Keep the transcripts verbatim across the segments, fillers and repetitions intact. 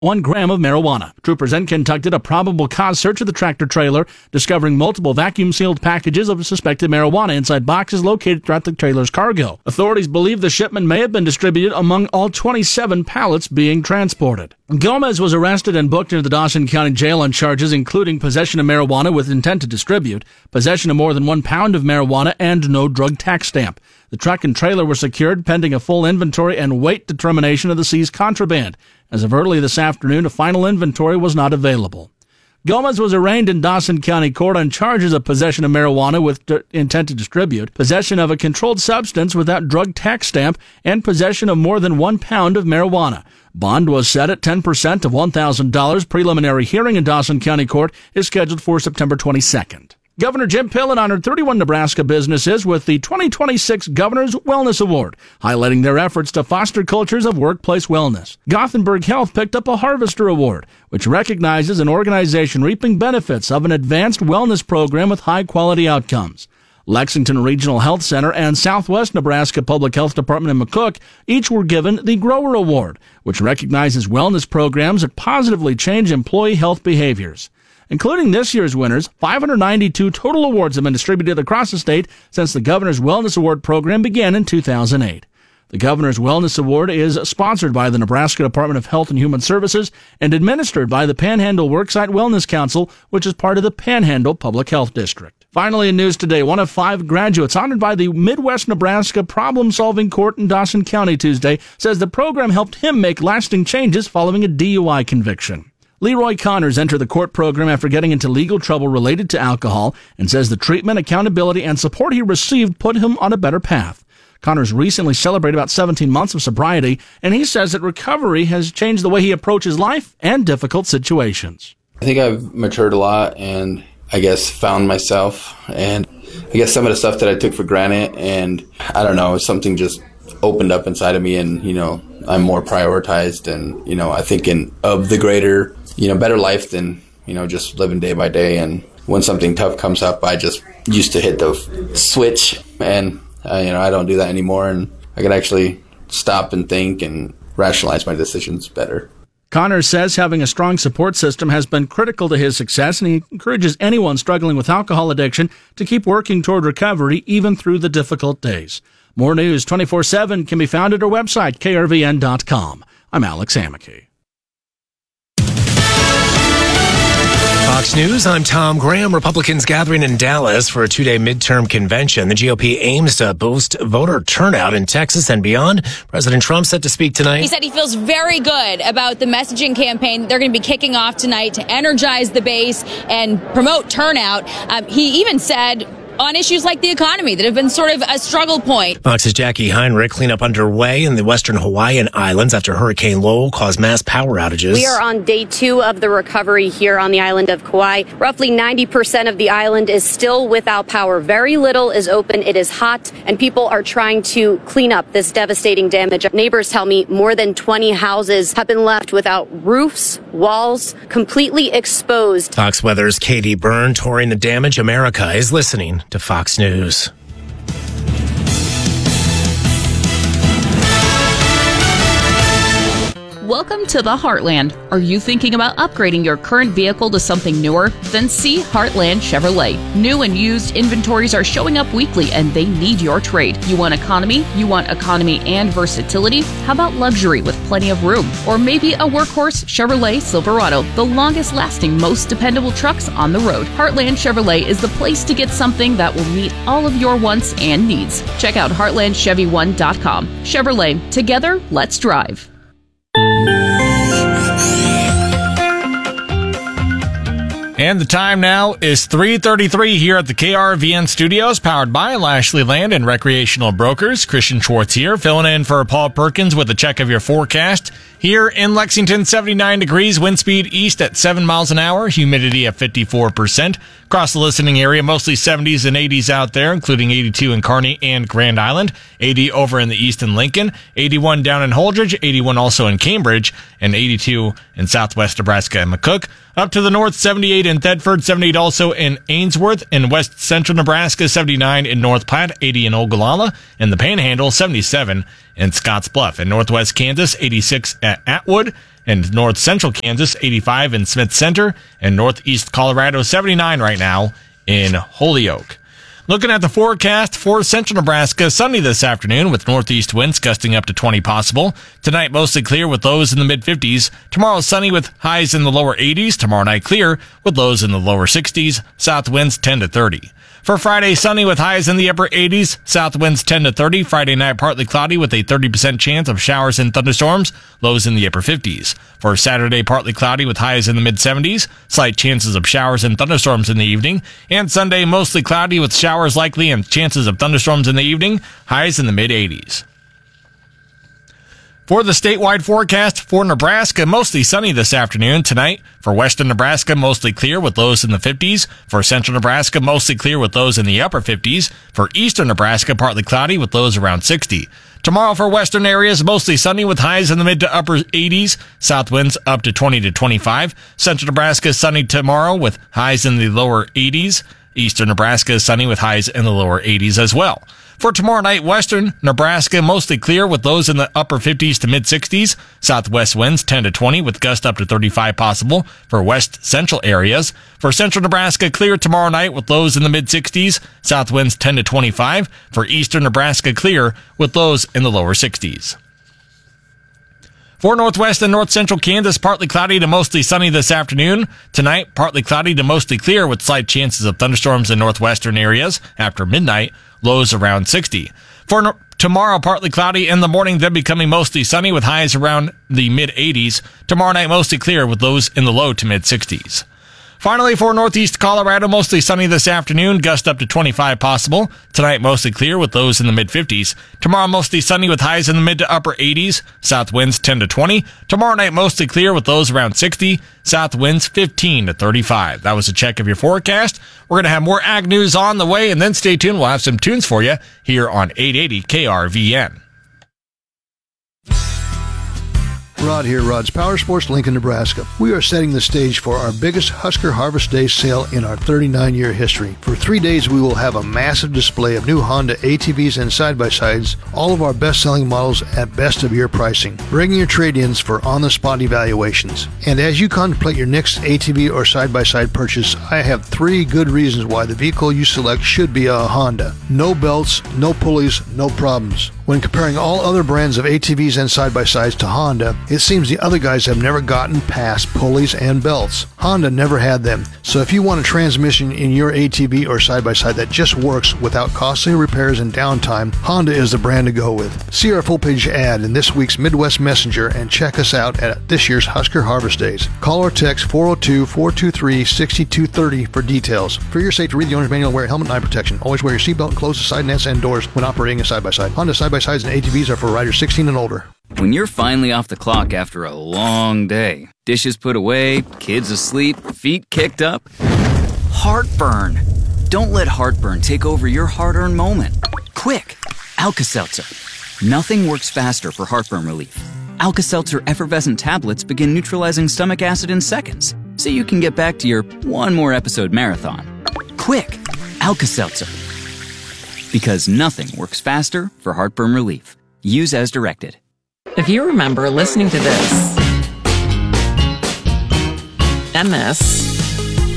one gram of marijuana. Troopers then conducted a probable cause search of the tractor-trailer, discovering multiple vacuum-sealed packages of suspected marijuana inside boxes located throughout the trailer's cargo. Authorities believe the shipment may have been distributed among all twenty-seven pallets being transported. Gomez was arrested and booked into the Dawson County Jail on charges including possession of marijuana with intent to distribute, possession of more than one pound of marijuana, and no drug tax stamp. The truck and trailer were secured pending a full inventory and weight determination of the seized contraband. As of early this afternoon, a final inventory was not available. Gomez was arraigned in Dawson County Court on charges of possession of marijuana with d- intent to distribute, possession of a controlled substance without drug tax stamp, and possession of more than one pound of marijuana. Bond was set at ten percent of one thousand dollars. Preliminary hearing in Dawson County Court is scheduled for September twenty-second. Governor Jim Pillen honored thirty-one Nebraska businesses with the twenty twenty-six Governor's Wellness Award, highlighting their efforts to foster cultures of workplace wellness. Gothenburg Health picked up a Harvester Award, which recognizes an organization reaping benefits of an advanced wellness program with high-quality outcomes. Lexington Regional Health Center and Southwest Nebraska Public Health Department in McCook each were given the Grower Award, which recognizes wellness programs that positively change employee health behaviors. Including this year's winners, five hundred ninety-two total awards have been distributed across the state since the Governor's Wellness Award program began in two thousand eight. The Governor's Wellness Award is sponsored by the Nebraska Department of Health and Human Services and administered by the Panhandle Worksite Wellness Council, which is part of the Panhandle Public Health District. Finally, in news today, one of five graduates honored by the Midwest Nebraska Problem-Solving Court in Dawson County Tuesday says the program helped him make lasting changes following a D U I conviction. Leroy Connors entered the court program after getting into legal trouble related to alcohol and says the treatment, accountability, and support he received put him on a better path. Connors recently celebrated about seventeen months of sobriety, and he says that recovery has changed the way he approaches life and difficult situations. I think I've matured a lot and I guess found myself, and I guess some of the stuff that I took for granted, and I don't know, something just opened up inside of me, and, you know, I'm more prioritized and, you know, I think in of the greater, you know, better life than, you know, just living day by day. And when something tough comes up, I just used to hit the switch, and, uh, you know, I don't do that anymore. And I can actually stop and think and rationalize my decisions better. Connors says having a strong support system has been critical to his success, and he encourages anyone struggling with alcohol addiction to keep working toward recovery even through the difficult days. More news twenty-four seven can be found at our website, K R V N dot com. I'm Alex Amicky. Fox News, I'm Tom Graham. Republicans gathering in Dallas for a two-day midterm convention. The G O P aims to boost voter turnout in Texas and beyond. President Trump set to speak tonight. He said he feels very good about the messaging campaign they're going to be kicking off tonight to energize the base and promote turnout. Um, he even said on issues like the economy that have been sort of a struggle point. Fox's Jackie Heinrich. Cleanup underway in the western Hawaiian Islands after Hurricane Lowell caused mass power outages. We are on day two of the recovery here on the island of Kauai. Roughly ninety percent of the island is still without power. Very little is open. It is hot, and people are trying to clean up this devastating damage. Neighbors tell me more than twenty houses have been left without roofs, walls, completely exposed. Fox Weather's Katie Byrne touring the damage. America is listening to Fox News. Welcome to the Heartland. Are you thinking about upgrading your current vehicle to something newer? Then see Heartland Chevrolet. New and used inventories are showing up weekly, and they need your trade. You want economy? You want economy and versatility? How about luxury with plenty of room? Or maybe a workhorse Chevrolet Silverado, the longest lasting, most dependable trucks on the road. Heartland Chevrolet is the place to get something that will meet all of your wants and needs. Check out heartland chevy one dot com. Chevrolet, together, let's drive. And the time now is three thirty-three here at the K R V N studios, powered by Lashley Land and Recreational Brokers. Christian Schwartz here, filling in for Paul Perkins with a check of your forecast. Here in Lexington, seventy-nine degrees, wind speed east at seven miles an hour, humidity at fifty-four percent. Across the listening area, mostly seventies and eighties out there, including eighty-two in Kearney and Grand Island, eighty over in the east in Lincoln, eighty-one down in Holdridge, eighty-one also in Cambridge, and eighty-two in southwest Nebraska and McCook. Up to the north, seventy-eight in Thedford, seventy-eight also in Ainsworth, in west central Nebraska, seventy-nine in North Platte, eighty in Ogallala, in the Panhandle, seventy-seven in Scotts Bluff. In northwest Kansas, eighty-six at Atwood, and north central Kansas, eighty-five in Smith Center, and northeast Colorado, seventy-nine right now in Holyoke. Looking at the forecast for central Nebraska, sunny this afternoon with northeast winds gusting up to twenty possible. Tonight, mostly clear with lows in the mid-fifties. Tomorrow, sunny with highs in the lower eighties. Tomorrow night, clear with lows in the lower sixties. South winds ten to thirty. For Friday, sunny with highs in the upper eighties. South winds ten to thirty. Friday night, partly cloudy with a thirty percent chance of showers and thunderstorms. Lows in the upper fifties. For Saturday, partly cloudy with highs in the mid-seventies. Slight chances of showers and thunderstorms in the evening. And Sunday, mostly cloudy with showers likely and chances of thunderstorms in the evening. Highs in the mid-eighties. For the statewide forecast for Nebraska, mostly sunny this afternoon. Tonight, for western Nebraska, mostly clear with lows in the fifties. For central Nebraska, mostly clear with lows in the upper fifties. For eastern Nebraska, partly cloudy with lows around sixty. Tomorrow for western areas, mostly sunny with highs in the mid to upper eighties. South winds up to twenty to twenty-five. Central Nebraska, sunny tomorrow with highs in the lower eighties. Eastern Nebraska is sunny with highs in the lower eighties as well. For tomorrow night, western Nebraska mostly clear with lows in the upper fifties to mid-sixties. Southwest winds ten to twenty with gusts up to thirty-five possible for west central areas. For central Nebraska, clear tomorrow night with lows in the mid-sixties. South winds ten to twenty-five. For eastern Nebraska, clear with lows in the lower sixties. For northwest and north central Kansas, partly cloudy to mostly sunny this afternoon. Tonight, partly cloudy to mostly clear with slight chances of thunderstorms in northwestern areas. After midnight, lows around sixty. For no- tomorrow, partly cloudy in the morning, then becoming mostly sunny with highs around the mid-eighties. Tomorrow night, mostly clear with lows in the low to mid-sixties. Finally, for northeast Colorado, mostly sunny this afternoon, gust up to twenty-five possible. Tonight, mostly clear with lows in the mid-fifties. Tomorrow, mostly sunny with highs in the mid to upper eighties. South winds ten to twenty. Tomorrow night, mostly clear with lows around sixty. South winds fifteen to thirty-five. That was a check of your forecast. We're going to have more ag news on the way, and then stay tuned. We'll have some tunes for you here on eight eighty K R V N. Rod here, Rod's Power Sports, Lincoln, Nebraska. We are setting the stage for our biggest Husker Harvest Day sale in our thirty-nine-year history. For three days, we will have a massive display of new Honda A T Vs and side-by-sides, all of our best-selling models at best-of-year pricing. Bring your trade-ins for on-the-spot evaluations. And as you contemplate your next A T V or side-by-side purchase, I have three good reasons why the vehicle you select should be a Honda. No belts, no pulleys, no problems. When comparing all other brands of A T Vs and side-by-sides to Honda, it seems the other guys have never gotten past pulleys and belts. Honda never had them, so if you want a transmission in your A T V or side-by-side that just works without costly repairs and downtime, Honda is the brand to go with. See our full-page ad in this week's Midwest Messenger and check us out at this year's Husker Harvest Days. Call or text four oh two, four two three, six two three oh for details. For your safety, read the owner's manual, wear helmet and eye protection. Always wear your seatbelt and close the side nets and doors when operating a side-by-side. Honda side-by-sides and A T Vs are for riders sixteen and older. When you're finally off the clock after a long day, dishes put away, kids asleep, feet kicked up, heartburn. Don't let heartburn take over your hard-earned moment. Quick, Alka-Seltzer. Nothing works faster for heartburn relief. Alka-Seltzer effervescent tablets begin neutralizing stomach acid in seconds, so you can get back to your one more episode marathon. Quick, Alka-Seltzer. Because nothing works faster for heartburn relief. Use as directed. If you remember listening to this, and this,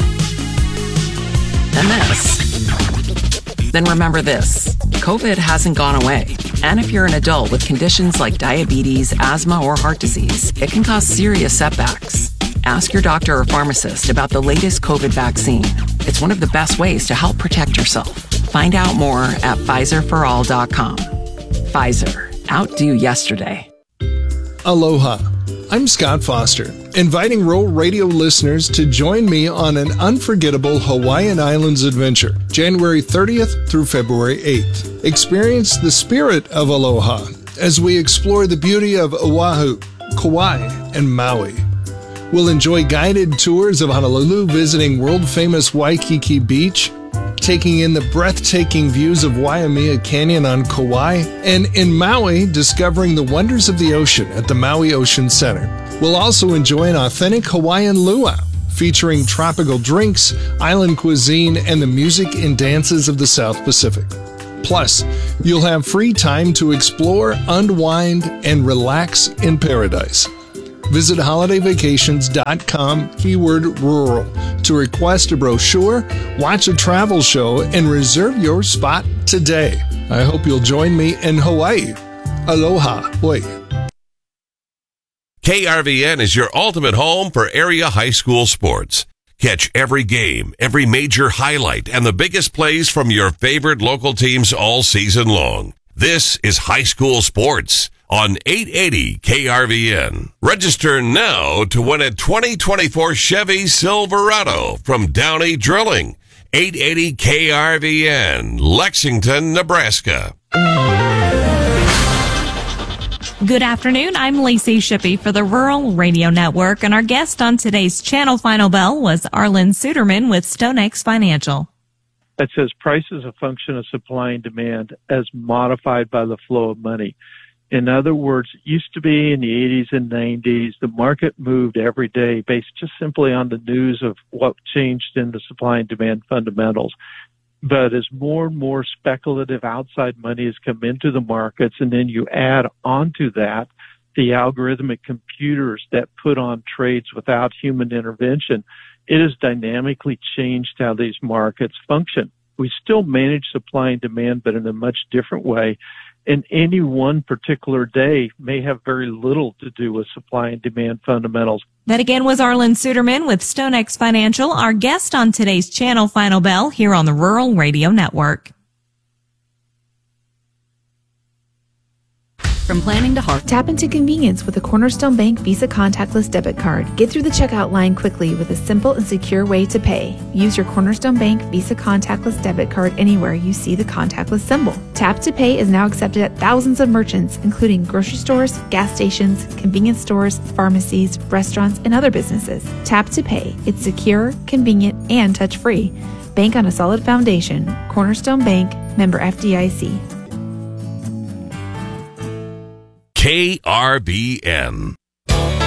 and this, then remember this. COVID hasn't gone away. And if you're an adult with conditions like diabetes, asthma, or heart disease, it can cause serious setbacks. Ask your doctor or pharmacist about the latest COVID vaccine. It's one of the best ways to help protect yourself. Find out more at Pfizer for all dot com. Pfizer. Outdo yesterday. Aloha. I'm Scott Foster, inviting Roll Radio listeners to join me on an unforgettable Hawaiian Islands adventure, January thirtieth through February eighth. Experience the spirit of aloha as we explore the beauty of Oahu, Kauai, and Maui. We'll enjoy guided tours of Honolulu, visiting world-famous Waikiki Beach, taking in the breathtaking views of Waimea Canyon on Kauai, and in Maui, discovering the wonders of the ocean at the Maui Ocean Center. We'll also enjoy an authentic Hawaiian luau, featuring tropical drinks, island cuisine, and the music and dances of the South Pacific. Plus, you'll have free time to explore, unwind, and relax in paradise. Visit holiday vacations dot com, keyword rural, to request a brochure, watch a travel show, and reserve your spot today. I hope you'll join me in Hawaii. Aloha. Oi. K R V N is your ultimate home for area high school sports. Catch every game, every major highlight, and the biggest plays from your favorite local teams all season long. This is high school sports on eight eighty K R V N. Register now to win a twenty twenty-four Chevy Silverado from Downey Drilling. eight eighty K R V N, Lexington, Nebraska. Good afternoon. I'm Lacey Shippey for the Rural Radio Network, and our guest on today's Channel Final Bell was Arlen Suderman with StoneX Financial. That says price is a function of supply and demand as modified by the flow of money. In other words, it used to be in the eighties and nineties, the market moved every day based just simply on the news of what changed in the supply and demand fundamentals. But as more and more speculative outside money has come into the markets, and then you add onto that the algorithmic computers that put on trades without human intervention, it has dynamically changed how these markets function. We still manage supply and demand, but in a much different way. And any one particular day may have very little to do with supply and demand fundamentals. That again was Arlen Suderman with StoneX Financial, our guest on today's Channel Final Bell here on the Rural Radio Network. From planning to heart, tap into convenience with a Cornerstone Bank Visa contactless debit card. Get through the checkout line quickly with a simple and secure way to pay. Use your Cornerstone Bank Visa contactless debit card anywhere you see the contactless symbol. Tap to Pay is now accepted at thousands of merchants, including grocery stores, gas stations, convenience stores, pharmacies, restaurants, and other businesses. Tap to Pay. It's secure, convenient, and touch-free. Bank on a solid foundation. Cornerstone Bank, member F D I C. K R V N.